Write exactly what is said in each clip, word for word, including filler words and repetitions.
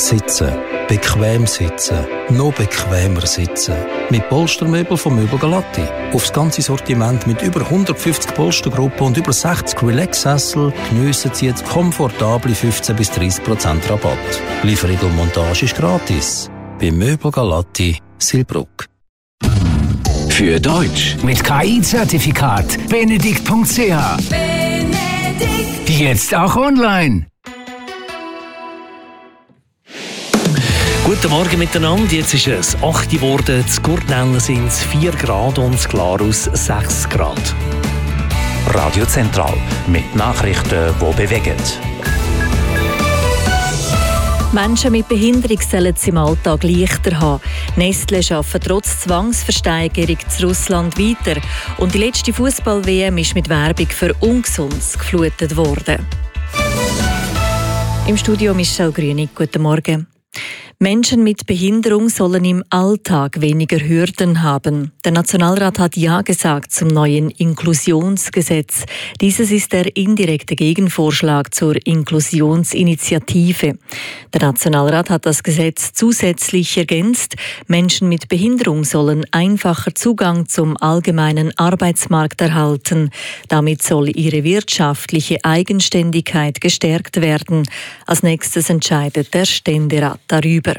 Sitzen. Bequem sitzen. Noch bequemer sitzen. Mit Polstermöbel von Möbel Galatti. Aufs ganze Sortiment mit über hundertfünfzig Polstergruppen und über sechzig Relax-Sessel geniessen Sie jetzt komfortable fünfzehn bis dreißig Prozent Rabatt. Lieferung und Montage ist gratis. Bei Möbel Galatti, Silbruck. Für Deutsch mit K I-Zertifikat benedikt punkt c h. Benedikt. Jetzt auch online. Guten Morgen miteinander. Jetzt ist es acht Uhr geworden. In Gurtnellen sind es vier Grad und in Glarus sechs Grad. Radio Zentral mit Nachrichten, die bewegen. Menschen mit Behinderung sollen es im Alltag leichter haben. Nestle arbeitet trotz Zwangsversteigerung zu Russland weiter. Und die letzte Fußball-W M ist mit Werbung für Ungesundes geflutet worden. Im Studio Michelle Grünig. Guten Morgen. Menschen mit Behinderung sollen im Alltag weniger Hürden haben. Der Nationalrat hat Ja gesagt zum neuen Inklusionsgesetz. Dieses ist der indirekte Gegenvorschlag zur Inklusionsinitiative. Der Nationalrat hat das Gesetz zusätzlich ergänzt. Menschen mit Behinderung sollen einfacher Zugang zum allgemeinen Arbeitsmarkt erhalten. Damit soll ihre wirtschaftliche Eigenständigkeit gestärkt werden. Als nächstes entscheidet der Ständerat darüber.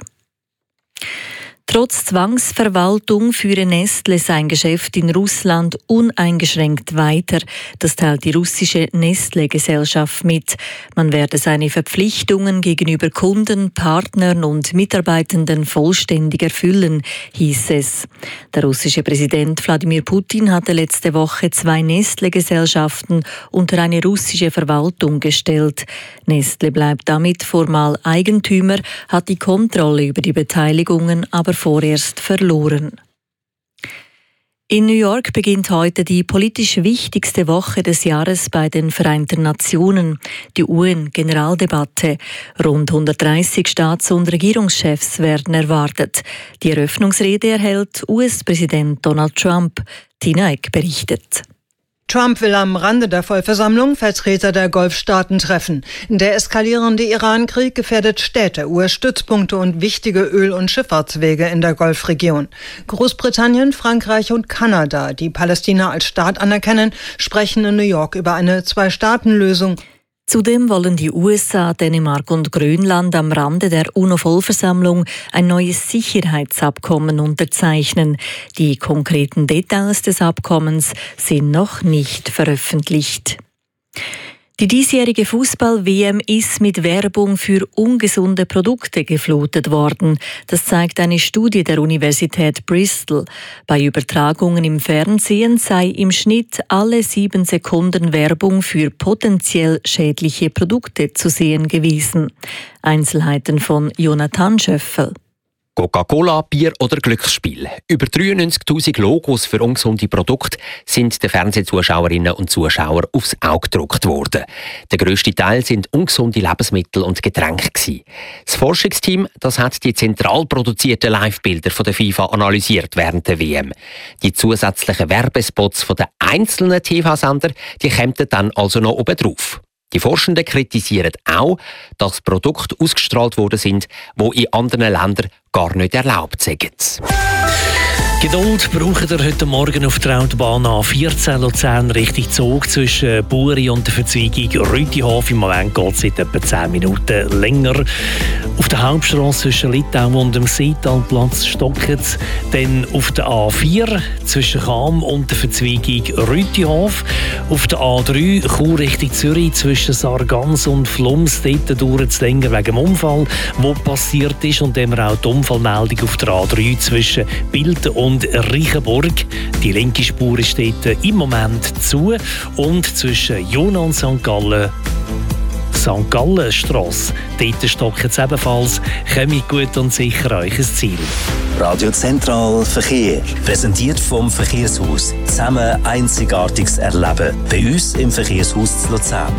Trotz Zwangsverwaltung führe Nestle sein Geschäft in Russland uneingeschränkt weiter. Das teilt die russische Nestle-Gesellschaft mit. Man werde seine Verpflichtungen gegenüber Kunden, Partnern und Mitarbeitenden vollständig erfüllen, hieß es. Der russische Präsident Wladimir Putin hatte letzte Woche zwei Nestle-Gesellschaften unter eine russische Verwaltung gestellt. Nestle bleibt damit formal Eigentümer, hat die Kontrolle über die Beteiligungen aber vorerst verloren. In New York beginnt heute die politisch wichtigste Woche des Jahres bei den Vereinten Nationen, die U N-Generaldebatte. Rund hundertdreißig Staats- und Regierungschefs werden erwartet. Die Eröffnungsrede erhält U S-Präsident Donald Trump. Tina Eck berichtet. Trump will am Rande der Vollversammlung Vertreter der Golfstaaten treffen. Der eskalierende Iran-Krieg gefährdet Städte, U S-Stützpunkte und wichtige Öl- und Schifffahrtswege in der Golfregion. Großbritannien, Frankreich und Kanada, die Palästina als Staat anerkennen, sprechen in New York über eine Zwei-Staaten-Lösung. Zudem wollen die U S A, Dänemark und Grönland am Rande der UNO-Vollversammlung ein neues Sicherheitsabkommen unterzeichnen. Die konkreten Details des Abkommens sind noch nicht veröffentlicht. Die diesjährige Fußball-W M ist mit Werbung für ungesunde Produkte geflutet worden. Das zeigt eine Studie der Universität Bristol. Bei Übertragungen im Fernsehen sei im Schnitt alle sieben Sekunden Werbung für potenziell schädliche Produkte zu sehen gewesen. Einzelheiten von Jonathan Schöffel. Coca-Cola, Bier oder Glücksspiel. Über dreiundneunzigtausend Logos für ungesunde Produkte sind den Fernsehzuschauerinnen und Zuschauern aufs Auge gedruckt worden. Der grösste Teil sind ungesunde Lebensmittel und Getränke gewesen. Das Forschungsteam, das hat die zentral produzierten Live-Bilder von der FIFA analysiert während der W M. Die zusätzlichen Werbespots von den einzelnen T V-Sender, die kämen dann also noch oben drauf. Die Forschenden kritisieren auch, dass Produkte ausgestrahlt worden sind, die in anderen Ländern gar nicht erlaubt sind. Geduld braucht ihr heute Morgen auf der Autobahn A vierzehn Luzern Richtung Zug zwischen Buri und der Verzweigung Rütihof. Im Moment geht es seit etwa zehn Minuten länger. Auf der Hauptstrasse zwischen Litauen und dem Seetalplatz stockt es. Dann auf der A vier zwischen Cham und der Verzweigung Rütihof. Auf der A drei Chur Richtung Zürich zwischen Sargans und Flums. Dort dauert es länger wegen dem Unfall, der passiert ist. Und dann haben wir auch die Unfallmeldung auf der A drei zwischen Bilden und und Reichenburg. Die linke Spur ist dort im Moment zu. Und zwischen Jona und Sankt Gallen, Sankt Gallenstrasse, dort stockt es ebenfalls. Kommt gut und sicher euch ein Ziel. Radio Zentral Verkehr. Präsentiert vom Verkehrshaus. Zusammen einzigartiges Erleben. Bei uns im Verkehrshaus zu Luzern.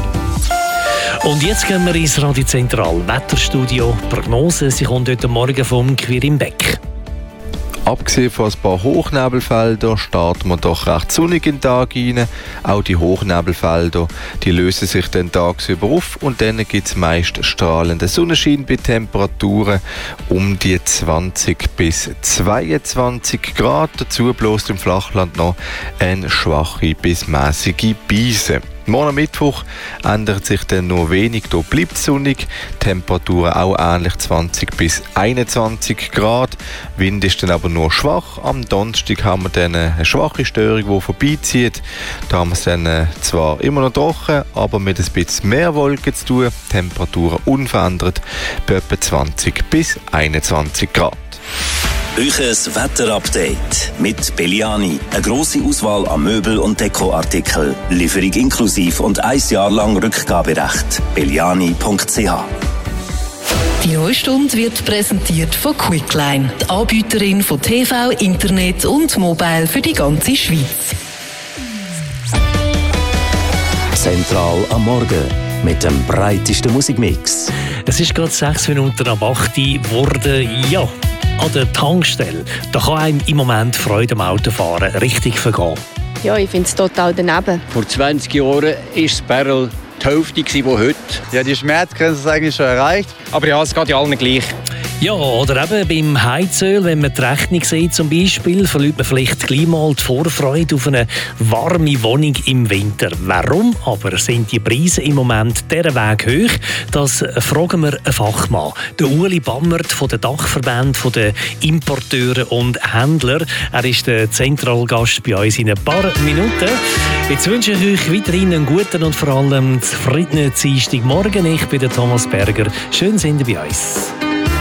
Und jetzt gehen wir ins Radio Zentral Wetterstudio. Prognose, sie kommt heute Morgen vom Quirin Beck. Abgesehen von ein paar Hochnebelfeldern starten wir doch recht sonnig in den Tag rein. Auch die Hochnebelfelder, die lösen sich dann tagsüber auf und dann gibt es meist strahlenden Sonnenschein bei Temperaturen um die zwanzig bis zweiundzwanzig Grad. Dazu bloß im Flachland noch eine schwache bis mäßige Brise. Morgen Mittwoch ändert sich dann nur wenig, hier bleibt es sonnig, Temperaturen auch ähnlich zwanzig bis einundzwanzig Grad, Wind ist dann aber nur schwach. Am Donnerstag haben wir dann eine schwache Störung, die vorbeizieht, da haben wir es dann zwar immer noch trocken, aber mit ein bisschen mehr Wolken zu tun, Temperaturen unverändert bei etwa zwanzig bis einundzwanzig Grad. Euches Wetterupdate mit Belliani. Eine grosse Auswahl an Möbel- und Dekoartikeln. Lieferung inklusiv und ein Jahr lang Rückgaberecht. belliani punkt c h. Die neue Stunde wird präsentiert von Quickline, die Anbieterin von T V, Internet und Mobile für die ganze Schweiz. Zentral am Morgen mit dem breitesten Musikmix. Es ist gerade sechs Minuten ab acht Uhr geworden. Ja, an der Tankstelle. Da kann einem im Moment Freude am Autofahren richtig vergehen. Ja, ich finde es total daneben. Vor zwanzig Jahren war das Barrel die Hälfte die heute. Ja, die Schmerzgrenze ist eigentlich schon erreicht. Aber ja, es geht ja allen gleich. Ja, oder eben beim Heizöl, wenn man die Rechnung sieht zum Beispiel, verliert man vielleicht gleich mal die Vorfreude auf eine warme Wohnung im Winter. Warum aber sind die Preise im Moment dieser Weg hoch? Das fragen wir einen Fachmann. Der Ueli Bammert von der Dachverband der Importeure und Händler. Er ist der Zentralgast bei uns in ein paar Minuten. Jetzt wünsche ich euch weiterhin einen guten und vor allem zufriedenen Dienstagmorgen. Ich bin der Thomas Berger. Schön sind ihr bei uns.